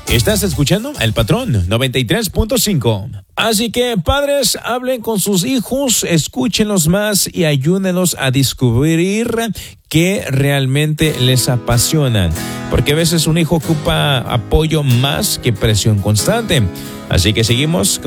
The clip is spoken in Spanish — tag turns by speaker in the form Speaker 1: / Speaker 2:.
Speaker 1: Estás escuchando El Patrón 93.5. Así que, padres, hablen con sus hijos, escúchenlos más y ayúdenlos a descubrir qué realmente les apasiona. Porque a veces un hijo ocupa apoyo más que presión constante. Así que seguimos con